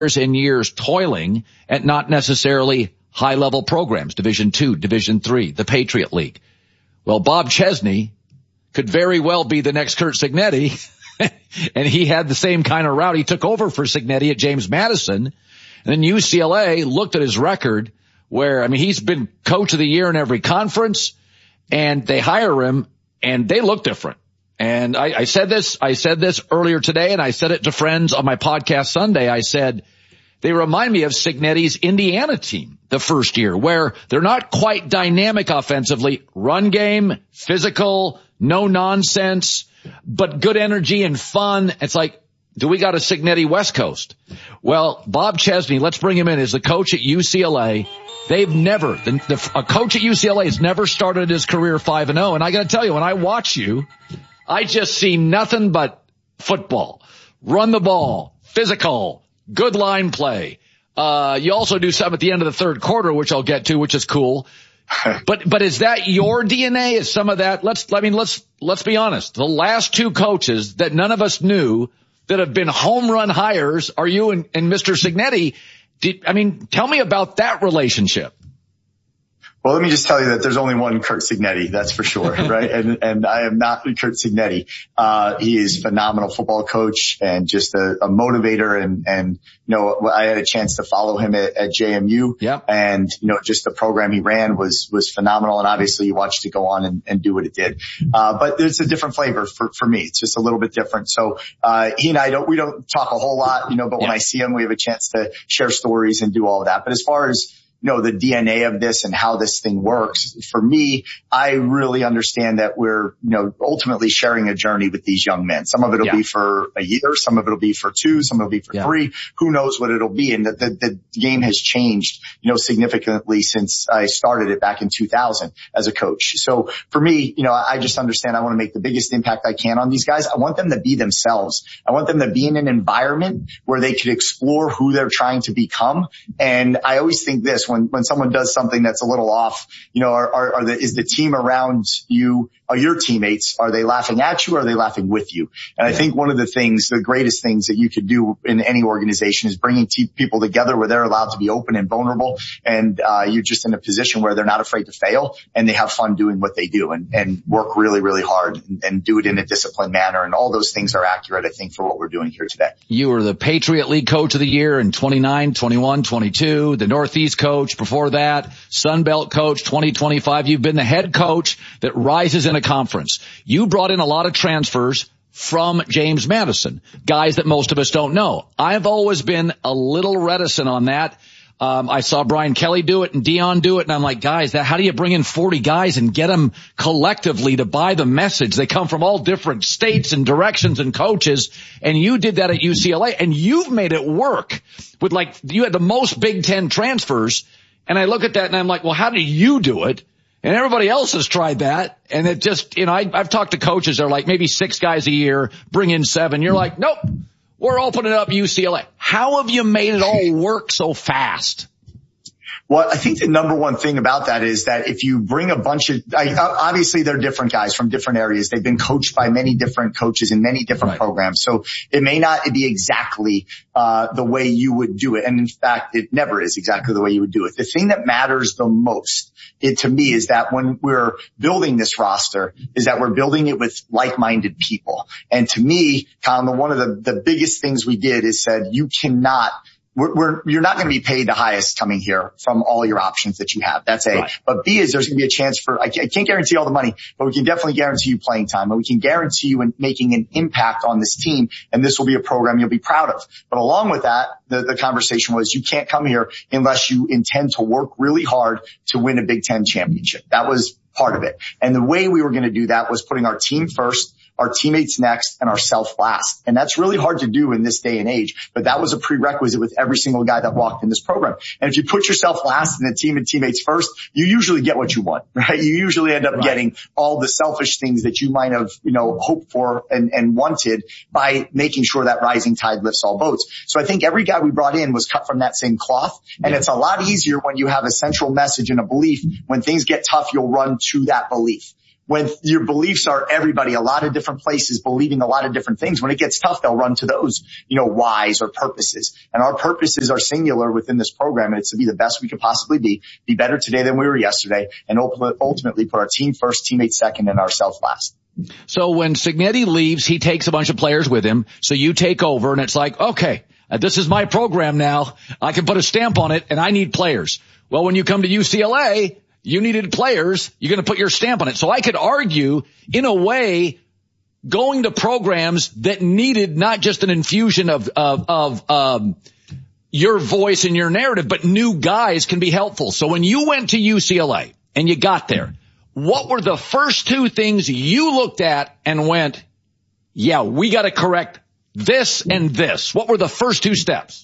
and years toiling at not necessarily high-level programs, Division II, Division III, the Patriot League. Well, Bob Chesney could very well be the next Curt Cignetti, and he had the same kind of route. He took over for Cignetti at James Madison, and then UCLA looked at his record where, I mean, he's been coach of the year in every conference, and they hire him, and they look different. And I said this earlier today, and I said it to friends on my podcast Sunday. I said, they remind me of Cignetti's Indiana team the first year, where they're not quite dynamic offensively, run game, physical, no nonsense, but good energy and fun. It's like, do we got a Cignetti West Coast? Well, Bob Chesney, let's bring him in as the coach at UCLA. They've never, a coach at UCLA has never started his career 5-0. And I got to tell you, when I watch you, I just see nothing but football, run the ball, physical, good line play. You also do something at the end of the third quarter, which I'll get to, which is cool. But is that your DNA? Is some of that? Let's be honest. The last two coaches that none of us knew that have been home run hires are you and Mr. Cignetti. Tell me about that relationship. Well, let me just tell you that there's only one Curt Cignetti, that's for sure, right? And I am not Curt Cignetti. He is a phenomenal football coach and just a motivator. And, you know, I had a chance to follow him at JMU. Yep. And, you know, just the program he ran was phenomenal. And obviously you watched it go on and do what it did. But there's a different flavor for me. It's just a little bit different. So, he and I we don't talk a whole lot, you know, but when I see him, we have a chance to share stories and do all of that. But as far as, you know, the DNA of this and how this thing works. For me, I really understand that we're, you know, ultimately sharing a journey with these young men. Some of it'll be for a year. Some of it'll be for 2. Some of it'll be for 3. Who knows what it'll be? And the game has changed, you know, significantly since I started it back in 2000 as a coach. So for me, you know, I just understand I want to make the biggest impact I can on these guys. I want them to be themselves. I want them to be in an environment where they could explore who they're trying to become. And I always think this, when someone does something that's a little off, you know, is the team around you, are your teammates, are they laughing at you or are they laughing with you? And I think one of the greatest things that you could do in any organization is bringing people together where they're allowed to be open and vulnerable. And, you're just in a position where they're not afraid to fail and they have fun doing what they do and work really, really hard and do it in a disciplined manner. And all those things are accurate, I think, for what we're doing here today. You were the Patriot League coach of the year in 29, 21, 22, the Northeast coach. Before that, Sun Belt coach 2025. You've been the head coach that rises in a conference. You brought in a lot of transfers from James Madison, guys that most of us don't know. I've always been a little reticent on that. I saw Brian Kelly do it and Dion do it, and I'm like, guys, how do you bring in 40 guys and get them collectively to buy the message? They come from all different states and directions and coaches, and you did that at UCLA, and you've made it work with, like, you had the most Big Ten transfers. And I look at that and I'm like, well, how do you do it? And everybody else has tried that. And it just, you know, I've talked to coaches that are like maybe 6 guys a year, bring in 7. You're like, nope, we're opening up UCLA. How have you made it all work so fast? Well, I think the number one thing about that is that if you bring a bunch of, obviously they're different guys from different areas. They've been coached by many different coaches in many different programs. So it may not be exactly, the way you would do it. And in fact, it never is exactly the way you would do it. The thing that matters the most, to me, is that when we're building this roster, is that we're building it with like-minded people. And to me, Colin, one of the biggest things we did is said, you cannot, you're not going to be paid the highest coming here from all your options that you have. That's A. Right. But B is there's going to be a chance for, I can't guarantee all the money, but we can definitely guarantee you playing time, and we can guarantee you making an impact on this team. And this will be a program you'll be proud of. But along with that, the conversation was you can't come here unless you intend to work really hard to win a Big Ten championship. That was part of it. And the way we were going to do that was putting our team first, our teammates next, and ourselves last. And that's really hard to do in this day and age, but that was a prerequisite with every single guy that walked in this program. And if you put yourself last and the team and teammates first, you usually get what you want, right? You usually end up getting all the selfish things that you might have, you know, hoped for and wanted by making sure that rising tide lifts all boats. So I think every guy we brought in was cut from that same cloth. And it's a lot easier when you have a central message and a belief. When things get tough, you'll run to that belief. when your beliefs are everybody, a lot of different places believing a lot of different things, when it gets tough, they'll run to those, whys or purposes. And our purposes are singular within this program. And it's to be the best we could possibly be better today than we were yesterday, and ultimately put our team first, teammates second, and ourselves last. So when Cignetti leaves, he takes a bunch of players with him. So you take over, and it's like, okay, this is my program now. I can put a stamp on it, and I need players. Well, when you come to UCLA, you needed players. You're going to put your stamp on it. So I could argue, in a way, going to programs that needed not just an infusion of your voice and your narrative, but new guys can be helpful. So when you went to UCLA and you got there, what were the first two things you looked at and went, yeah, we got to correct this and this? What were the first two steps?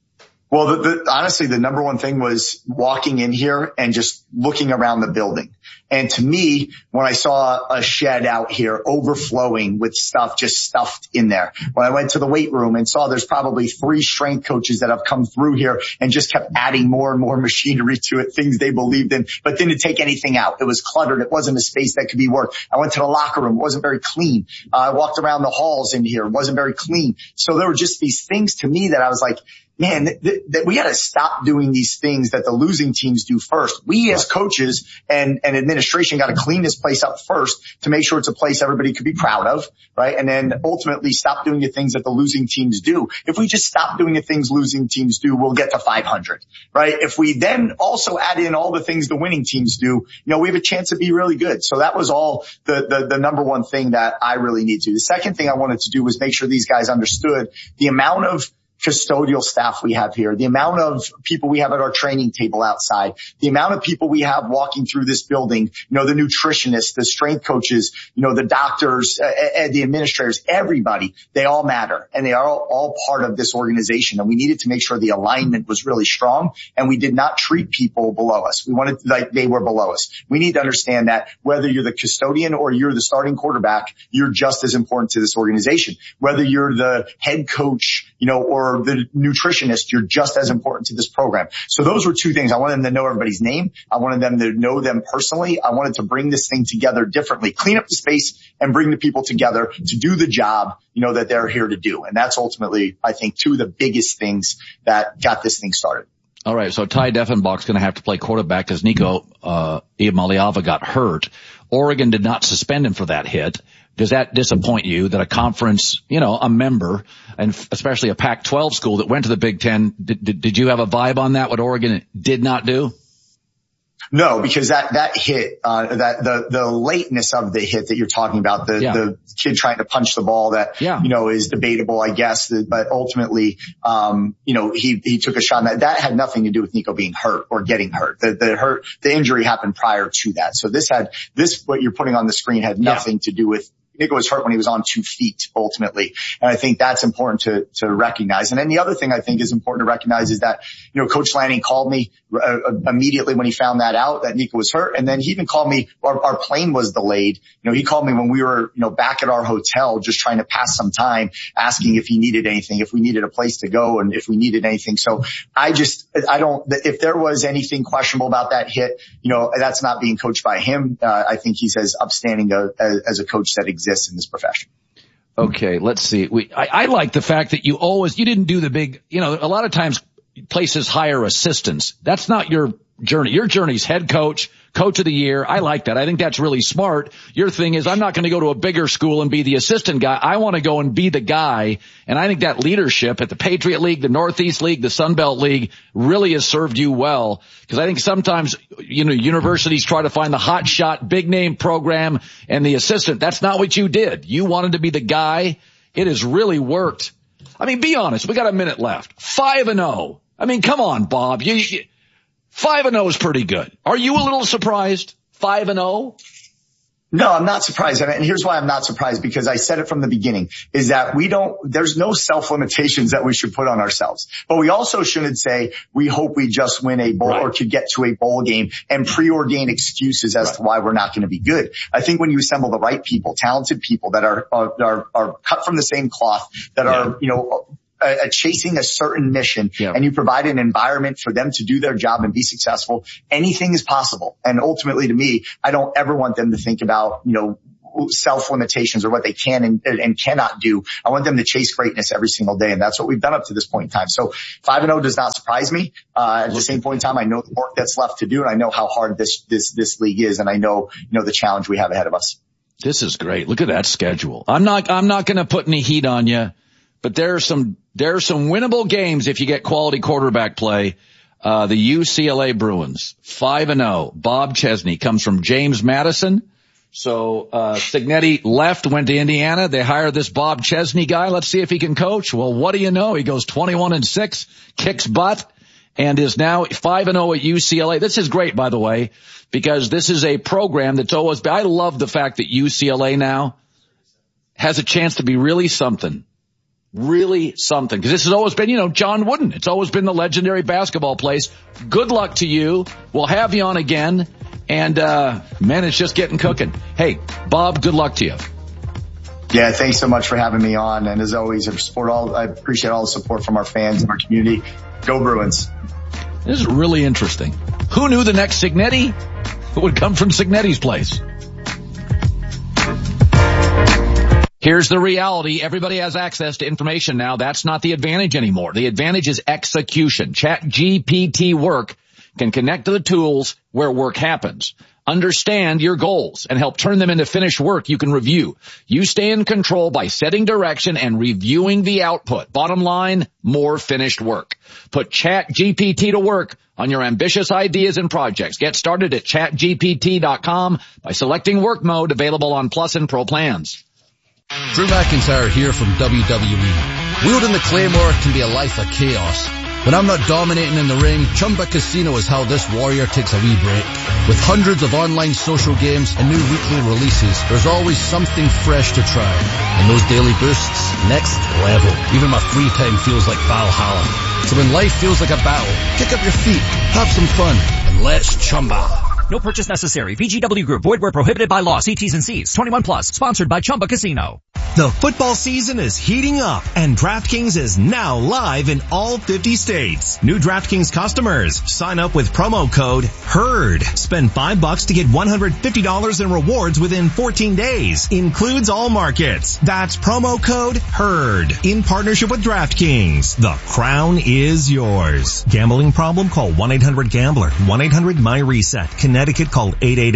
Well, honestly, the number one thing was walking in here and just looking around the building. And to me, when I saw a shed out here overflowing with stuff, just stuffed in there, when I went to the weight room and saw there's probably 3 strength coaches that have come through here and just kept adding more and more machinery to it, things they believed in, but didn't take anything out. It was cluttered. It wasn't a space that could be worked. I went to the locker room. It wasn't very clean. I walked around the halls in here. It wasn't very clean. So there were just these things to me that I was like, man, that we got to stop doing these things that the losing teams do first. We as coaches and administration got to clean this place up first to make sure it's a place everybody could be proud of, right? And then ultimately stop doing the things that the losing teams do. If we just stop doing the things losing teams do, we'll get to 500, right? If we then also add in all the things the winning teams do, we have a chance to be really good. So that was all the number one thing that I really need to. The second thing I wanted to do was make sure these guys understood the amount of custodial staff we have here, the amount of people we have at our training table outside, the amount of people we have walking through this building, the nutritionists, the strength coaches, the doctors, the administrators, everybody, they all matter, and they are all part of this organization. And we needed to make sure the alignment was really strong, and we did not treat people below us. We wanted like they were below us. We need to understand that whether you're the custodian or you're the starting quarterback, you're just as important to this organization. Whether you're the head coach, or the nutritionist, you're just as important to this program. So those were two things. I wanted them to know everybody's name. I wanted them to know them personally. I wanted to bring this thing together differently, clean up the space and bring the people together to do the job, that they're here to do. And that's ultimately, I think, two of the biggest things that got this thing started. All right. So Ty Deffenbach's going to have to play quarterback because Nico Iamaleava got hurt. Oregon did not suspend him for that hit. Does that disappoint you that a conference, a member, and especially a Pac-12 school that went to the Big Ten, did you have a vibe on that, what Oregon did not do? No, because that hit, the lateness of the hit that you're talking about, the kid trying to punch the ball that, is debatable, I guess, but ultimately, he took a shot that had nothing to do with Nico being hurt or getting hurt. The injury happened prior to that. So what you're putting on the screen had nothing to do with Nico was hurt when he was on 2 feet, ultimately. And I think that's important to recognize. And then the other thing I think is important to recognize is that, Coach Lanning called me immediately when he found that out, that Nico was hurt. And then he even called me, our plane was delayed. He called me when we were, back at our hotel, just trying to pass some time, asking if he needed anything, if we needed a place to go, and if we needed anything. So if there was anything questionable about that hit, that's not being coached by him. I think he's as upstanding as a coach that exists in this profession. Okay, let's see. I like the fact that you didn't do the big, a lot of times places hire assistants. That's not your journey. Your journey's head coach, coach of the year. I like that. I think that's really smart. Your thing is, I'm not going to go to a bigger school and be the assistant guy. I want to go and be the guy. And I think that leadership at the Patriot League, the Northeast League, the Sun Belt League really has served you well. Because I think sometimes, universities try to find the hot shot, big name program and the assistant. That's not what you did. You wanted to be the guy. It has really worked. I mean, be honest. We got a minute left. 5-0. I mean, come on, Bob. 5-0 is pretty good. Are you a little surprised? 5-0? No, I'm not surprised. And here's why I'm not surprised, because I said it from the beginning, is that there's no self-limitations that we should put on ourselves. But we also shouldn't say, we hope we just win a bowl or could get to a bowl game and preordain excuses as to why we're not going to be good. I think when you assemble the right people, talented people that are cut from the same cloth, that are, chasing a certain mission, and you provide an environment for them to do their job and be successful, anything is possible. And ultimately, to me, I don't ever want them to think about, self-limitations or what they can and cannot do. I want them to chase greatness every single day. And that's what we've done up to this point in time. So 5-0 does not surprise me. At the same point in time, I know the work that's left to do, and I know how hard this league is. And I know, the challenge we have ahead of us. This is great. Look at that schedule. I'm not going to put any heat on you, but there are some winnable games if you get quality quarterback play. The UCLA Bruins, 5-0. Bob Chesney comes from James Madison. So, Cignetti left, went to Indiana. They hired this Bob Chesney guy. Let's see if he can coach. Well, what do you know? He goes 21-6, kicks butt, and is now 5-0 at UCLA. This is great, by the way, because this is a program that's always, I love the fact that UCLA now has a chance to be really something. Really something. Because this has always been, John Wooden. It's always been the legendary basketball place. Good luck to you. We'll have you on again. And, man, it's just getting cooking. Hey, Bob, good luck to you. Yeah, thanks so much for having me on. And as always, I appreciate all the support from our fans and our community. Go Bruins. This is really interesting. Who knew the next Cignetti would come from Cignetti's place? Here's the reality. Everybody has access to information now. That's not the advantage anymore. The advantage is execution. ChatGPT Work can connect to the tools where work happens. Understand your goals and help turn them into finished work you can review. You stay in control by setting direction and reviewing the output. Bottom line, more finished work. Put ChatGPT to work on your ambitious ideas and projects. Get started at chatgpt.com by selecting work mode, available on Plus and Pro plans. Drew McIntyre here from WWE. Wielding the Claymore can be a life of chaos. When I'm not dominating in the ring, Chumba Casino is how this warrior takes a wee break. With hundreds of online social games and new weekly releases, there's always something fresh to try. And those daily boosts, next level. Even my free time feels like Valhalla. So when life feels like a battle, kick up your feet, have some fun, and let's Chumba. No purchase necessary. VGW Group. Void where prohibited by law. See T's and C's. 21 plus. Sponsored by Chumba Casino. The football season is heating up, and DraftKings is now live in all 50 states. New DraftKings customers, sign up with promo code HERD. Spend $5 to get $150 in rewards within 14 days. Includes all markets. That's promo code HERD. In partnership with DraftKings. The crown is yours. Gambling problem? Call 1-800-GAMBLER. 1-800-MY-RESET. Connecticut, call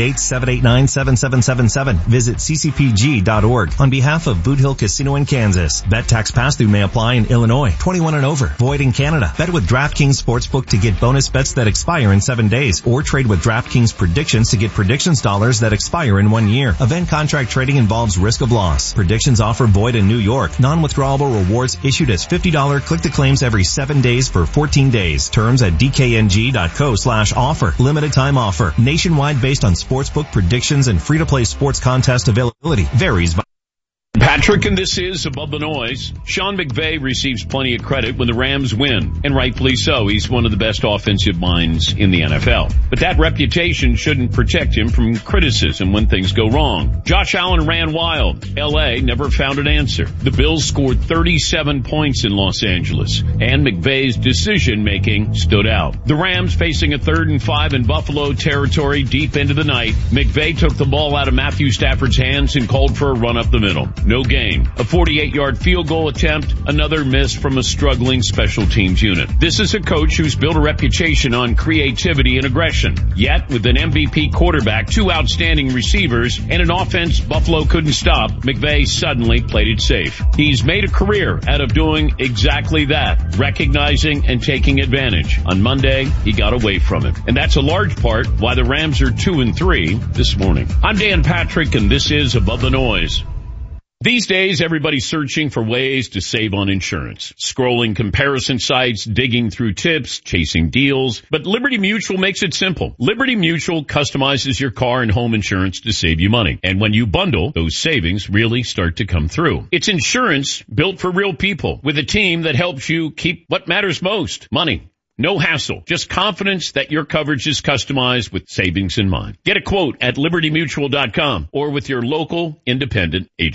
888-789-7777. Visit ccpg.org. On behalf of Boot Hill Casino in Kansas. Bet tax pass-through may apply in Illinois. 21 and over. Void in Canada. Bet with DraftKings Sportsbook to get bonus bets that expire in 7 days. Or trade with DraftKings Predictions to get predictions dollars that expire in 1 year. Event contract trading involves risk of loss. Predictions offer void in New York. Non-withdrawable rewards issued as $50 click-to-claims every 7 days for 14 days. Terms at dkng.co/offer. Limited time offer. Nationwide based on sportsbook predictions and free-to-play sports contest availability. Varies by Patrick, and this is Above the Noise. Sean McVay receives plenty of credit when the Rams win, and rightfully so. He's one of the best offensive minds in the NFL. But that reputation shouldn't protect him from criticism when things go wrong. Josh Allen ran wild. L.A. never found an answer. The Bills scored 37 points in Los Angeles, and McVay's decision-making stood out. The Rams facing a 3rd and 5 in Buffalo territory deep into the night. McVay took the ball out of Matthew Stafford's hands and called for a run up the middle. No gain. A 48-yard field goal attempt, another miss from a struggling special teams unit. This is a coach who's built a reputation on creativity and aggression. Yet, with an MVP quarterback, 2 outstanding receivers, and an offense Buffalo couldn't stop, McVay suddenly played it safe. He's made a career out of doing exactly that, recognizing and taking advantage. On Monday, he got away from it. And that's a large part why the Rams are 2-3 this morning. I'm Dan Patrick, and this is Above the Noise. These days, everybody's searching for ways to save on insurance. Scrolling comparison sites, digging through tips, chasing deals. But Liberty Mutual makes it simple. Liberty Mutual customizes your car and home insurance to save you money. And when you bundle, those savings really start to come through. It's insurance built for real people with a team that helps you keep what matters most, money. No hassle, just confidence that your coverage is customized with savings in mind. Get a quote at libertymutual.com or with your local independent agent.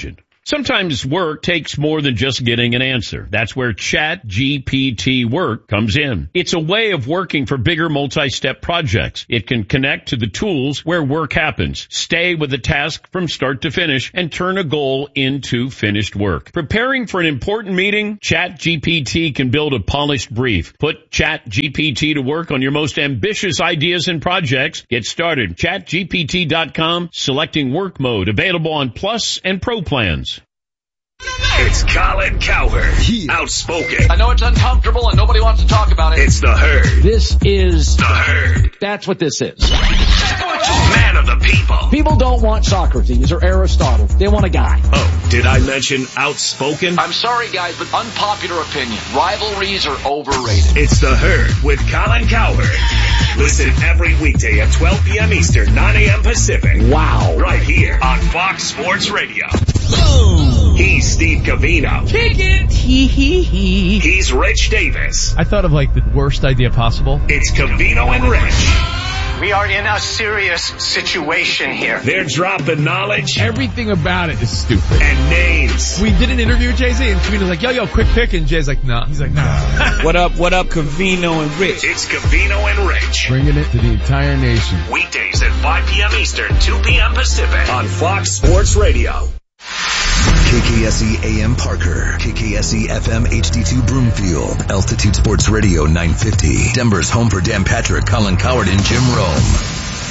Sometimes work takes more than just getting an answer. That's where ChatGPT Work comes in. It's a way of working for bigger multi-step projects. It can connect to the tools where work happens, stay with the task from start to finish, and turn a goal into finished work. Preparing for an important meeting? ChatGPT can build a polished brief. Put ChatGPT to work on your most ambitious ideas and projects. Get started. ChatGPT.com, selecting work mode, available on Plus and Pro plans. It's Colin Cowherd. Outspoken. I know it's uncomfortable and nobody wants to talk about it. It's the Herd. This is the Herd. That's what this is. Man of the people. People don't want Socrates or Aristotle. They want a guy. Oh, did I mention outspoken? I'm sorry, guys, but unpopular opinion. Rivalries are overrated. It's the Herd with Colin Cowherd. Listen every weekday at 12 p.m. Eastern, 9 a.m. Pacific. Wow. Right here on Fox Sports Radio. Boom. He's Steve Covino. Kick it. He's Rich Davis. I thought of like the worst idea possible. It's Covino and Rich. We are in a serious situation here. They're dropping knowledge. Everything about it is stupid. And names. We did an interview with Jay-Z and Covino's like, yo, quick pick. And Jay's like, nah. He's like, nah. What up, Covino and Rich? It's Covino and Rich. Bringing it to the entire nation. Weekdays at 5 p.m. Eastern, 2 p.m. Pacific on Fox Sports Radio. KKSE AM Parker, KKSE FM HD2 Broomfield, Altitude Sports Radio 950, Denver's home for Dan Patrick, Colin Cowherd, and Jim Rome.